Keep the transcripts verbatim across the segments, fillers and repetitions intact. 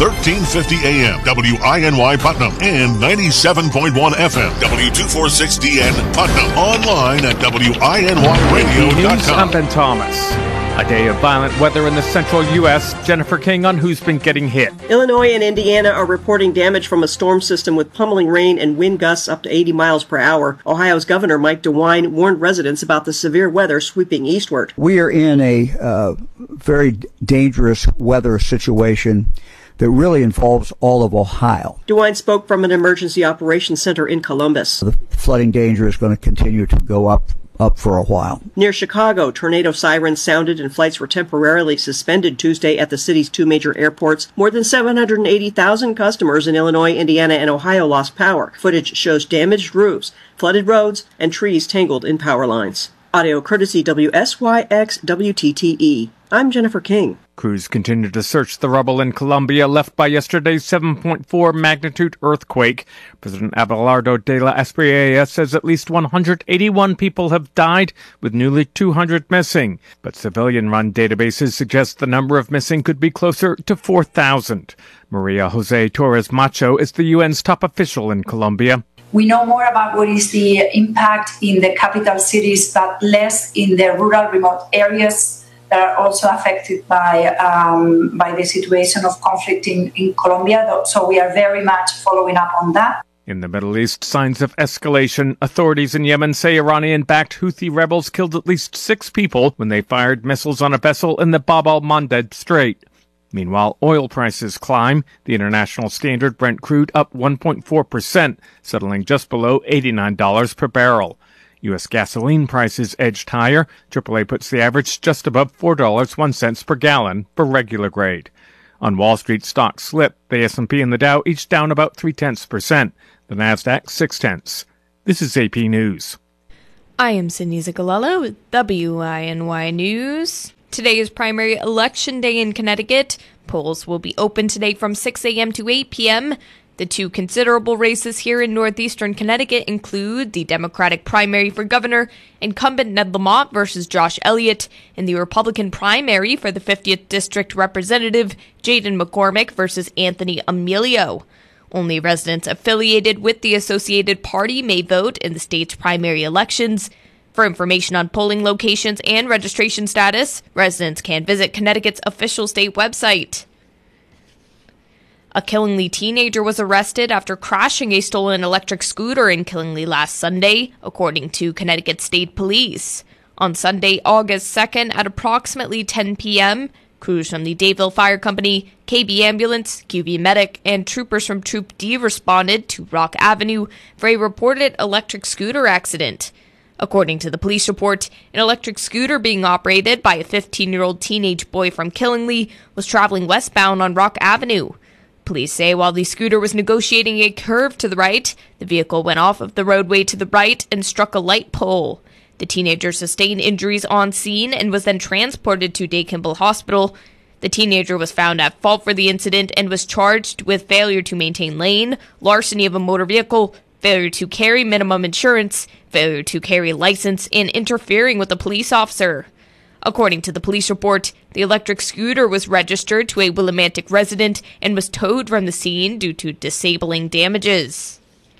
thirteen fifty A M, W I N Y Putnam, and ninety-seven point one F M, W two forty-six D N Putnam. Online at W I N Y radio dot com. I'm Ben Thomas. A day of violent weather in the central U S. Jennifer King on who's been getting hit. Illinois and Indiana are reporting damage from a storm system with pummeling rain and wind gusts up to eighty miles per hour. Ohio's Governor Mike DeWine warned residents about the severe weather sweeping eastward. We are in a uh, very dangerous weather situation that really involves all of Ohio. DeWine spoke from an emergency operations center in Columbus. The flooding danger is going to continue to go up up for a while. Near Chicago, tornado sirens sounded and flights were temporarily suspended Tuesday at the city's two major airports. More than seven hundred eighty thousand customers in Illinois, Indiana, and Ohio lost power. Footage shows damaged roofs, flooded roads, and trees tangled in power lines. Audio courtesy W S Y X W T T E. I'm Jennifer King. Crews continue to search the rubble in Colombia left by yesterday's seven point four magnitude earthquake. President Abelardo de la Espriella says at least one hundred eighty-one people have died, with nearly two hundred missing. But civilian-run databases suggest the number of missing could be closer to four thousand. Maria Jose Torres Macho is the U N's top official in Colombia. We know more about what is the impact in the capital cities, but less in the rural, remote areas that are also affected by um, by the situation of conflict in, in Colombia. So we are very much following up on that. In the Middle East, signs of escalation. Authorities in Yemen say Iranian-backed Houthi rebels killed at least six people when they fired missiles on a vessel in the Bab al-Mandeb Strait. Meanwhile, oil prices climb. The international standard Brent crude up one point four percent, settling just below eighty-nine dollars per barrel. U S gasoline prices edged higher. triple A puts the average just above four dollars and one cent per gallon for regular grade. On Wall Street, stocks slipped. The S and P and the Dow each down about three-tenths percent. The Nasdaq six-tenths. This is A P News. I am Sydney Zagalala with W I N Y News. Today is primary election day in Connecticut. Polls will be open today from six a.m. to eight p.m. The two considerable races here in northeastern Connecticut include the Democratic primary for governor, incumbent Ned Lamont versus Josh Elliott, and the Republican primary for the fiftieth District Representative, Jaden McCormick versus Anthony Emilio. Only residents affiliated with the Associated Party may vote in the state's primary elections. For information on polling locations and registration status, residents can visit Connecticut's official state website. A Killingly teenager was arrested after crashing a stolen electric scooter in Killingly last Sunday, according to Connecticut State Police. On Sunday, August second, at approximately ten p.m., crews from the Dayville Fire Company, K B Ambulance, Q V Medic, and troopers from Troop D responded to Rock Avenue for a reported electric scooter accident. According to the police report, an electric scooter being operated by a fifteen-year-old teenage boy from Killingly was traveling westbound on Rock Avenue. Police say while the scooter was negotiating a curve to the right, the vehicle went off of the roadway to the right and struck a light pole. The teenager sustained injuries on scene and was then transported to Day Kimball Hospital. The teenager was found at fault for the incident and was charged with failure to maintain lane, larceny of a motor vehicle, failure to carry minimum insurance, failure to carry license, and interfering with a police officer. According to the police report, the electric scooter was registered to a Willimantic resident and was towed from the scene due to disabling damages.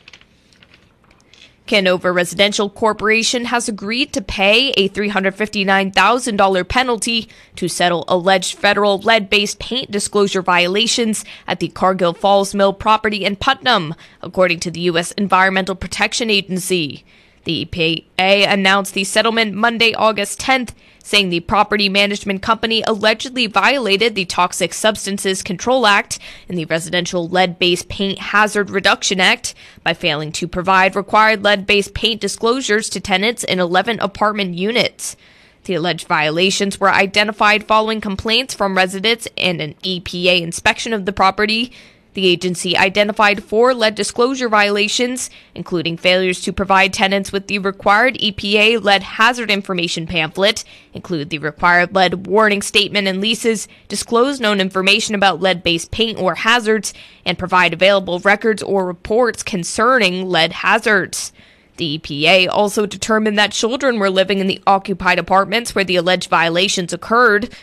Canover Residential Corporation has agreed to pay a three hundred fifty-nine thousand dollars penalty to settle alleged federal lead-based paint disclosure violations at the Cargill Falls Mill property in Putnam, according to the U S Environmental Protection Agency. The E P A announced the settlement Monday, August tenth, saying the property management company allegedly violated the Toxic Substances Control Act and the Residential Lead-Based Paint Hazard Reduction Act by failing to provide required lead-based paint disclosures to tenants in eleven apartment units. The alleged violations were identified following complaints from residents and an E P A inspection of the property. The agency identified four lead disclosure violations, including failures to provide tenants with the required E P A lead hazard information pamphlet, include the required lead warning statement and leases, disclose known information about lead-based paint or hazards, and provide available records or reports concerning lead hazards. The E P A also determined that children were living in the occupied apartments where the alleged violations occurred.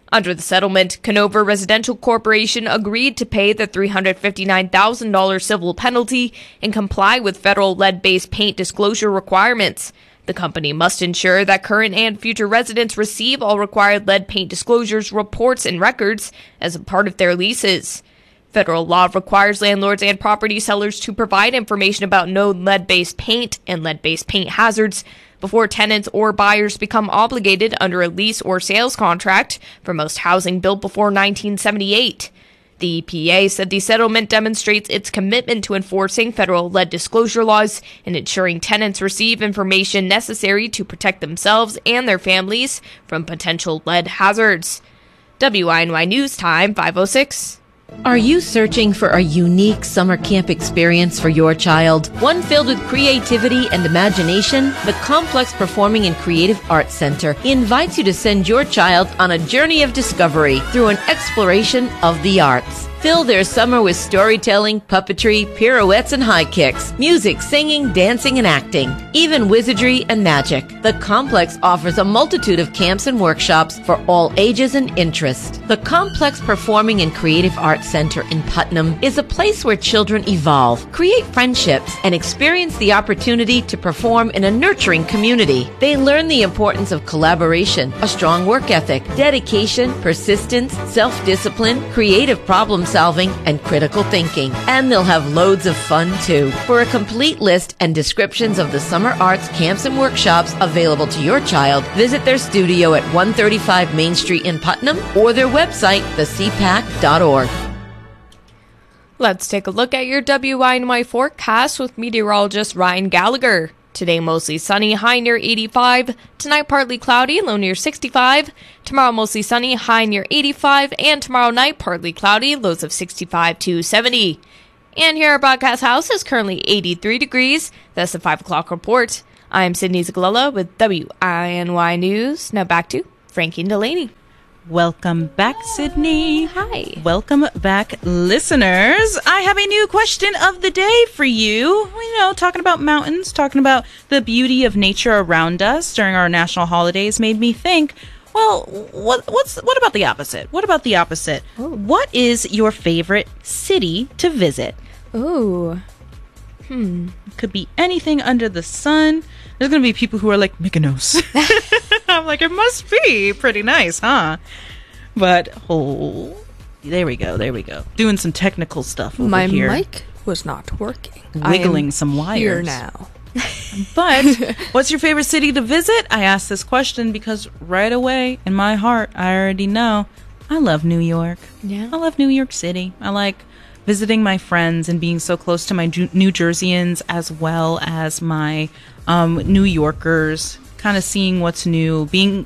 Under the settlement, Canova Residential Corporation agreed to pay the three hundred fifty-nine thousand dollars civil penalty and comply with federal lead-based paint disclosure requirements. The company must ensure that current and future residents receive all required lead paint disclosures, reports, and records as a part of their leases. Federal law requires landlords and property sellers to provide information about known lead-based paint and lead-based paint hazards before tenants or buyers become obligated under a lease or sales contract for most housing built before nineteen seventy-eight. The E P A said the settlement demonstrates its commitment to enforcing federal lead disclosure laws and ensuring tenants receive information necessary to protect themselves and their families from potential lead hazards. W I N Y News Time, five oh six. Are you searching for a unique summer camp experience for your child? One filled with creativity and imagination? The Complex Performing and Creative Arts Center invites you to send your child on a journey of discovery through an exploration of the arts. Fill their summer with storytelling, puppetry, pirouettes and high kicks, music, singing, dancing, and acting, even wizardry and magic. The Complex offers a multitude of camps and workshops for all ages and interests. The Complex Performing and Creative Arts Center in Putnam is a place where children evolve, create friendships, and experience the opportunity to perform in a nurturing community. They learn the importance of collaboration, a strong work ethic, dedication, persistence, self-discipline, creative problem solving, and critical thinking. And they'll have loads of fun too. For a complete list and descriptions of the summer arts camps and workshops available to your child, visit their studio at one thirty-five Main Street in Putnam or their website, the c pac dot org. Let's take a look at your W I N Y forecast with meteorologist Ryan Gallagher. Today, mostly sunny, high near eighty-five. Tonight, partly cloudy, low near sixty-five. Tomorrow, mostly sunny, high near eighty-five. And tomorrow night, partly cloudy, lows of sixty-five to seventy. And here at Broadcast House is currently eighty-three degrees. That's the five o'clock report. I'm Sydney Zagalella with W I N Y News. Now back to Frankie and Delaney. Welcome back, Sydney. Hi. Welcome back, listeners. I have a new question of the day for you. You know, talking about mountains, talking about the beauty of nature around us during our national holidays made me think, well, what what's what about the opposite? What about the opposite? Ooh. What is your favorite city to visit? Ooh. Hmm. Could be anything under the sun. There's going to be people who are like, Mykonos. I'm like, it must be pretty nice, huh? But, oh, there we go, there we go. Doing some technical stuff over My here. My mic was not working. Wiggling some wires. Here now. But, what's your favorite city to visit? I asked this question because right away, in my heart, I already know, I love New York. Yeah. I love New York City. I like visiting my friends and being so close to my Ju- New Jerseyans as well as my um, New Yorkers, kind of seeing what's new, being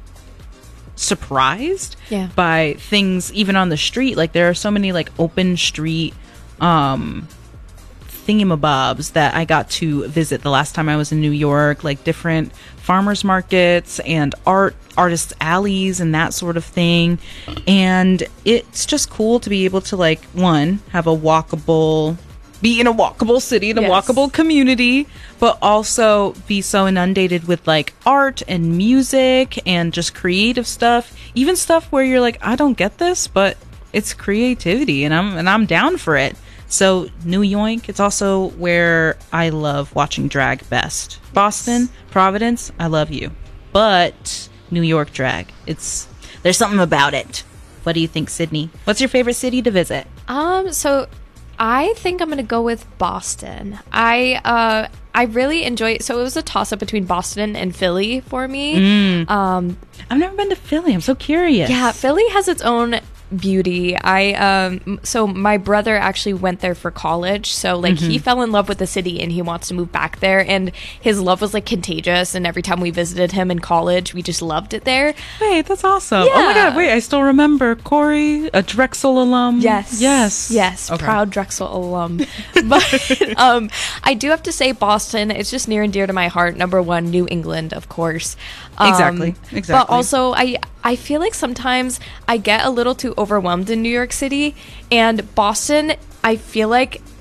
surprised yeah. by things even on the street. Like there are so many like open street um, thingamabobs that I got to visit the last time I was in New York, like different farmers markets and art artists alleys and that sort of thing. And it's just cool to be able to like one have a walkable be in a walkable city, in a yes. walkable community, but also be so inundated with like art and music and just creative stuff, even stuff where you're like, I don't get this, but it's creativity and I'm and I'm down for it. So New York, it's also where I love watching drag best. Boston, Providence, I love you. But New York drag, it's there's something about it. What do you think, Sydney? What's your favorite city to visit? Um, so I think I'm gonna go with Boston. I uh I really enjoy so it was a toss up between Boston and Philly for me. Mm. Um I've never been to Philly. I'm so curious. Yeah, Philly has its own beauty. I um so my brother actually went there for college, so like mm-hmm. he fell in love with the city and he wants to move back there, and his love was like contagious, and every time we visited him in college we just loved it there. Wait, that's awesome. Yeah. Oh my god, wait, I still remember Corey, a Drexel alum. Yes. Yes. Yes. Okay. Proud Drexel alum. But um I do have to say Boston, it's just near and dear to my heart. Number one, New England, of course. Um, exactly. Exactly. But also I I feel like sometimes I get a little too overwhelmed in New York City, and Boston, I feel like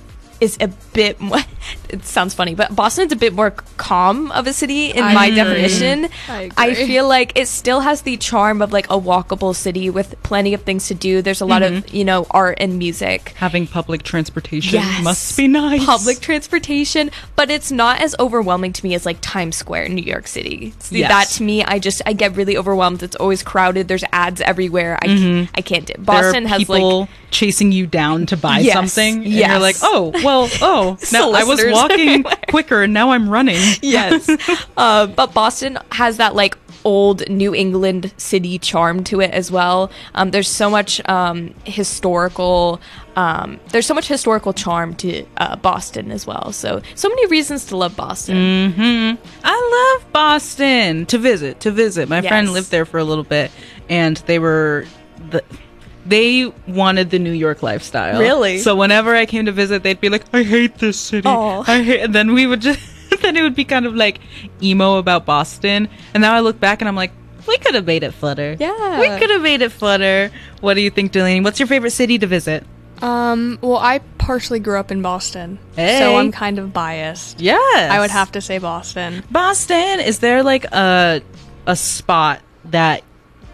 is a bit more, it sounds funny, but Boston's a bit more calm of a city in I my agree. definition. I I agree. feel like it still has the charm of like a walkable city with plenty of things to do. There's a lot Mhm. of, you know, art and music. Having public transportation Yes. must be nice. Public transportation, but it's not as overwhelming to me as like Times Square in New York City. See, Yes. that to me, I just I get really overwhelmed. It's always crowded. There's ads everywhere. I Mhm. I can't do. There Boston are has people like chasing you down to buy Yes, something, and yes. you're like, oh, well, oh, now I was Solicitors walking everywhere. quicker, and now I'm running. yes. uh, but Boston has that like old New England city charm to it as well. Um, there's so much um, historical. Um, there's so much historical charm to uh, Boston as well. So so many reasons to love Boston. Mm-hmm. I love Boston to visit. To visit, my Yes. friend lived there for a little bit, and they were the. They wanted the New York lifestyle. Really? So whenever I came to visit, they'd be like, "I hate this city. Aw. I hate." And then we would just, then it would be kind of like emo about Boston. And now I look back and I'm like, we could have made it flutter. Yeah. we could have made it flutter. What do you think, Delaney? What's your favorite city to visit? Um, well, I partially grew up in Boston, Hey. so I'm kind of biased. Yes, I would have to say Boston. Boston. Is there like a a spot that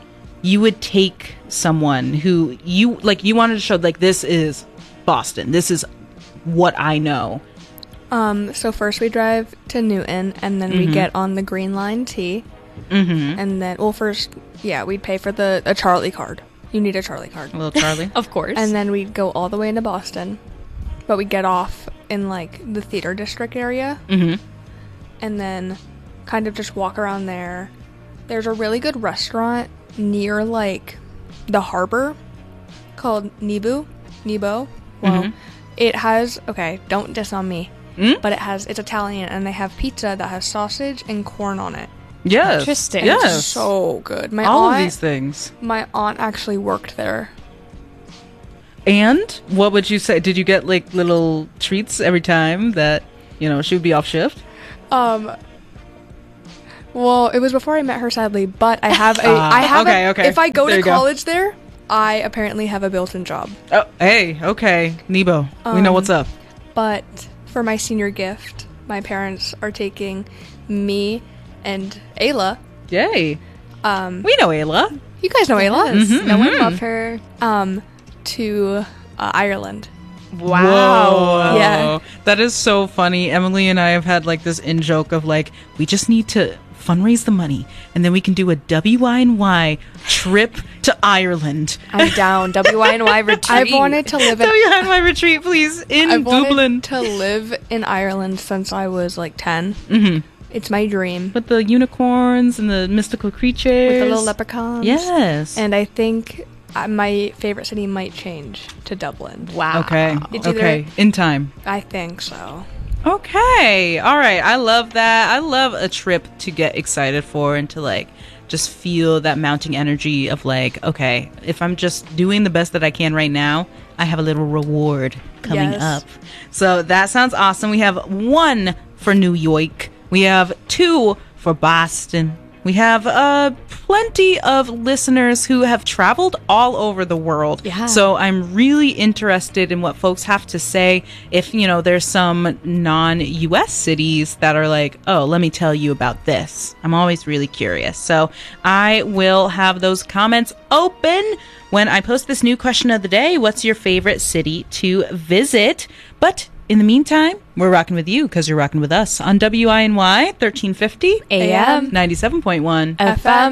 you would take someone who you like you wanted to show like this is Boston, this is what I know? Um, so first we drive to Newton, and then we Mhm. get on the Green Line T, Mm-hmm. and then well, first, yeah, we'd pay for the a Charlie card. You need a Charlie card, Little Charlie. Of course. and then we'd go all the way into Boston, but we get off in like the theater district area, Mm-hmm. and then kind of just walk around there. There's a really good restaurant near like the harbor called Nibu. Nebo. Well, Mhm. it has okay. Don't diss on me, Mm? but it has it's Italian and they have pizza that has sausage and corn on it. Yes. Interesting. Yes. It's so good. My All aunt, of these things. my aunt actually worked there. And what would you say? Did you get like little treats every time that you know she would be off shift? Um. Well, it was before I met her, sadly. But I have a. Ah, I have. okay, a, okay. If I go There to you go. college there, I apparently have a built-in job. Oh, hey, okay, Nebo, we know Um, what's up. But for my senior gift, my parents are taking me and Ayla. Yay, Um, we know Ayla. you guys know Ayla. Yes. Mhm, No one mhm. love her. Um, to uh, Ireland. Wow. Yeah. That is so funny. Emily and I have had like this in joke of like, we just need to fundraise the money and then we can do a W I N Y trip to Ireland. I'm down. W I N Y retreat. I've wanted to live in. W I N Y retreat, please, in I've wanted Dublin. to live in Ireland since I was like ten. hmm It's my dream. With the unicorns and the mystical creatures. With the little leprechauns. Yes. And I think uh, my favorite city might change to Dublin. Wow. Okay. It's either- Okay. In time. I think so. Okay. All right. I love that. I love a trip to get excited for and to like just feel that mounting energy of like, okay, if I'm just doing the best that I can right now, I have a little reward coming Yes. up. So that sounds awesome. We have one for New York. We have two for Boston. We have uh, plenty of listeners who have traveled all over the world. Yeah. So I'm really interested in what folks have to say. If, you know, there's some non-U S cities that are like, oh, let me tell you about this. I'm always really curious. So I will have those comments open when I post this new question of the day. What's your favorite city to visit? But in the meantime, we're rocking with you because you're rocking with us on W I N Y thirteen fifty A M ninety-seven point one F M.